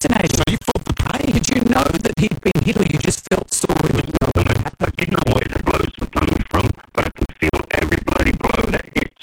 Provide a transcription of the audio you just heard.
fascinating. So you felt the pain. Did you know that he'd been hit, or you just